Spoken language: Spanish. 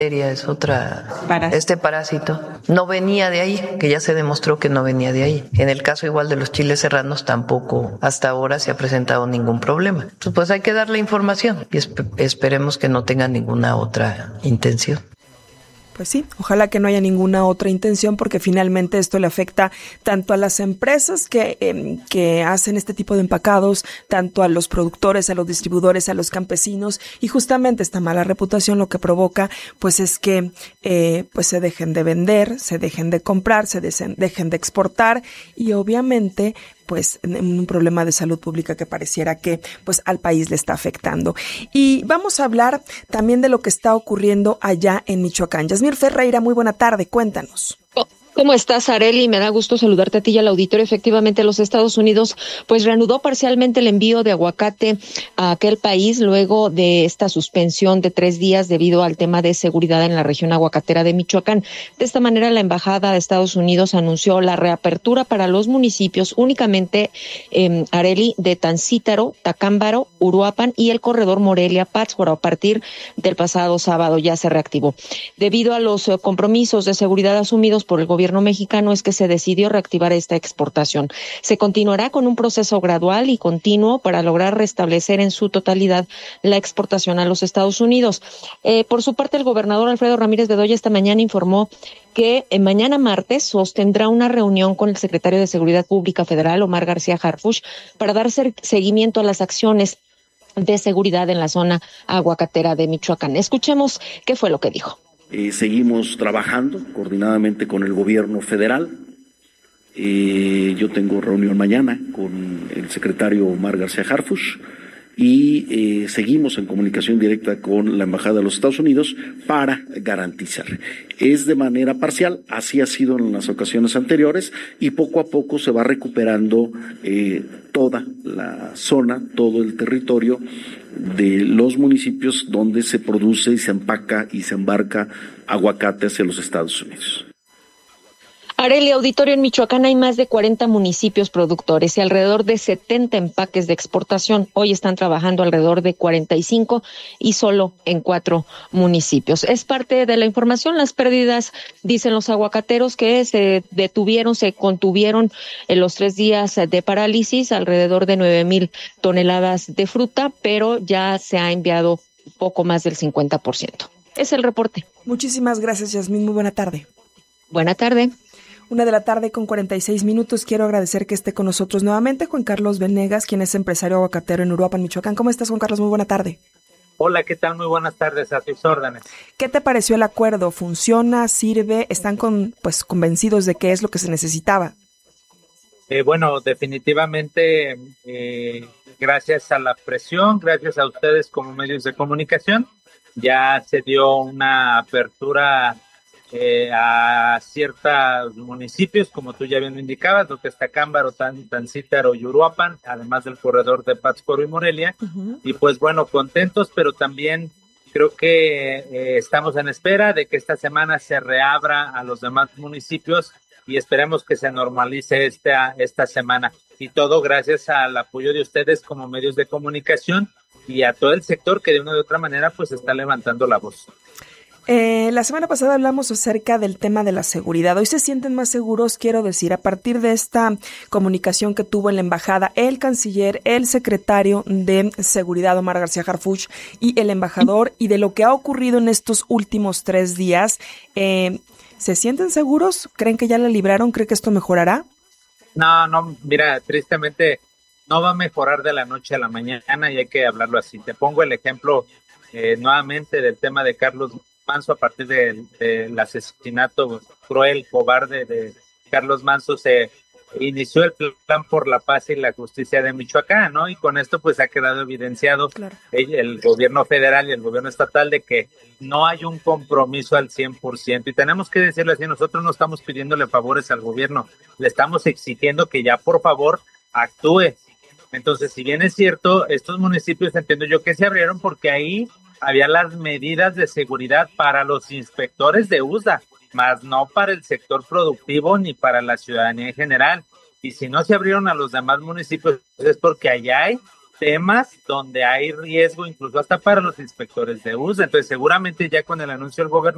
Es otra, Parásito. este parásito no venía de ahí, que ya se demostró que no venía de ahí. En el caso igual de los chiles serranos tampoco hasta ahora se ha presentado ningún problema. Entonces, pues hay que dar la información y esperemos que no tenga ninguna otra intención. Pues sí, ojalá que no haya ninguna otra intención, porque finalmente esto le afecta tanto a las empresas que hacen este tipo de empacados, tanto a los productores, a los distribuidores, a los campesinos, y justamente esta mala reputación lo que provoca pues es que pues se dejen de vender, se dejen de comprar, se dejen de exportar, y obviamente pues un problema de salud pública que pareciera que pues al país le está afectando. Y vamos a hablar también de lo que está ocurriendo allá en Michoacán. Yasmín Ferreira, muy buena tarde, cuéntanos. ¿Cómo estás, Arely? Me da gusto saludarte a ti y al auditorio. Efectivamente, los Estados Unidos pues reanudó parcialmente el envío de aguacate a aquel país luego de esta suspensión de 3 días debido al tema de seguridad en la región aguacatera de Michoacán. De esta manera, la Embajada de Estados Unidos anunció la reapertura para los municipios únicamente, Arely, de Tancítaro, Tacámbaro, Uruapan y el corredor Morelia-Pátzcuaro. A partir del pasado sábado ya se reactivó. Debido a los compromisos de seguridad asumidos por el gobierno mexicano es que se decidió reactivar esta exportación. Se continuará con un proceso gradual y continuo para lograr restablecer en su totalidad la exportación a los Estados Unidos. Por su parte, el gobernador Alfredo Ramírez Bedoya esta mañana informó que mañana martes sostendrá una reunión con el secretario de Seguridad Pública Federal, Omar García Harfuch, para dar seguimiento a las acciones de seguridad en la zona aguacatera de Michoacán. Escuchemos qué fue lo que dijo. Seguimos trabajando coordinadamente con el gobierno federal. Yo tengo reunión mañana con el secretario Omar García Harfuch y seguimos en comunicación directa con la Embajada de los Estados Unidos para garantizar. Es de manera parcial, así ha sido en las ocasiones anteriores, y poco a poco se va recuperando toda la zona, todo el territorio de los municipios donde se produce y se empaca y se embarca aguacate hacia los Estados Unidos. Arely, auditorio, en Michoacán hay más de 40 municipios productores y alrededor de 70 empaques de exportación. Hoy están trabajando alrededor de 45 y solo en 4 municipios. Es parte de la información. Las pérdidas, dicen los aguacateros, que se contuvieron en los 3 días de parálisis, alrededor de 9,000 toneladas de fruta, pero ya se ha enviado poco más del 50%. Es el reporte. Muchísimas gracias, Yasmín. Muy buena tarde. Buena tarde. 1:46 p.m. Quiero agradecer que esté con nosotros nuevamente Juan Carlos Venegas, quien es empresario aguacatero en Uruapan, Michoacán. ¿Cómo estás, Juan Carlos? Muy buena tarde. Hola, ¿qué tal? Muy buenas tardes, a tus órdenes. ¿Qué te pareció el acuerdo? ¿Funciona? ¿Sirve? ¿Están convencidos de que es lo que se necesitaba? Bueno, definitivamente, gracias a la presión, gracias a ustedes como medios de comunicación, ya se dio una apertura a ciertos municipios, como tú ya bien lo indicabas, lo que es Tacámbaro, Tancítaro y Uruapan, además del corredor de Pátzcuaro y Morelia. Uh-huh. Y pues bueno, contentos, pero también creo que estamos en espera de que esta semana se reabra a los demás municipios y esperemos que se normalice esta semana. Y todo gracias al apoyo de ustedes como medios de comunicación y a todo el sector que de una u otra manera pues está levantando la voz. La semana pasada hablamos acerca del tema de la seguridad. Hoy se sienten más seguros, quiero decir, a partir de esta comunicación que tuvo en la embajada el canciller, el secretario de Seguridad, Omar García Harfuch, y el embajador, y de lo que ha ocurrido en estos últimos 3 días. ¿Se sienten seguros? ¿Creen que ya la libraron? ¿Creen que esto mejorará? No, mira, tristemente no va a mejorar de la noche a la mañana y hay que hablarlo así. Te pongo el ejemplo nuevamente del tema de Carlos Manso. A partir del asesinato cruel, cobarde de Carlos Manso, se inició el plan por la paz y la justicia de Michoacán, ¿no? Y con esto pues ha quedado evidenciado, claro, el gobierno federal y el gobierno estatal de que no hay un compromiso al 100%. Y tenemos que decirlo así, nosotros no estamos pidiéndole favores al gobierno, le estamos exigiendo que ya por favor actúe. Entonces, si bien es cierto, estos municipios entiendo yo que se abrieron porque ahí había las medidas de seguridad para los inspectores de USDA, más no para el sector productivo ni para la ciudadanía en general. Y si no se abrieron a los demás municipios es porque allá hay temas donde hay riesgo incluso hasta para los inspectores de USDA. Entonces seguramente ya con el anuncio del gobernador